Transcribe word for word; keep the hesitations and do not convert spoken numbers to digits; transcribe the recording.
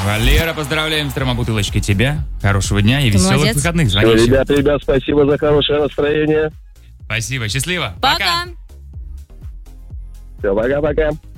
Валера, поздравляем с термобутылочкой тебя. Хорошего дня и Ты веселых молодец. выходных. Звони Все, еще. ребят, ребят, спасибо за хорошее настроение. Спасибо, счастливо. Пока. Все, пока-пока.